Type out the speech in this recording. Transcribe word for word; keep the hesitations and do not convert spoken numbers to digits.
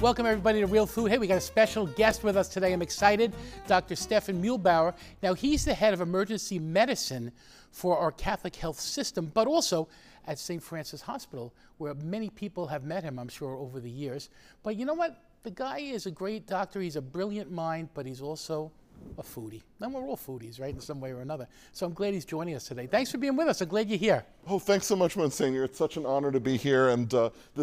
Welcome everybody to Real Food. Hey, we got a special guest with us today. I'm excited, Doctor Stefan Muehlbauer. Now, he's the head of emergency medicine for our Catholic health system, but also at Saint Francis Hospital, where many people have met him, I'm sure, over the years. But you know what? The guy is a great doctor. He's a brilliant mind, but he's also a foodie. And we're all foodies, right, in some way or another. So I'm glad he's joining us today. Thanks for being with us. I'm glad you're here. Oh, thanks so much, Monsignor. It's such an honor to be here. And uh, this